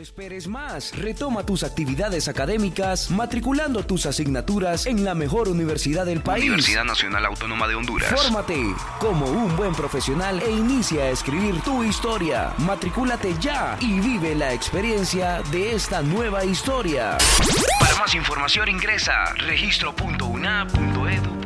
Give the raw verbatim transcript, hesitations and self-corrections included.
esperes más. Retoma tus actividades académicas matriculando tus asignaturas en la mejor universidad del país. Universidad Nacional Autónoma de Honduras. Fórmate como un buen profesional e inicia a escribir tu historia. Matricúlate ya y vive la experiencia de esta nueva historia. Para más información ingresa registro punto u n a punto e d u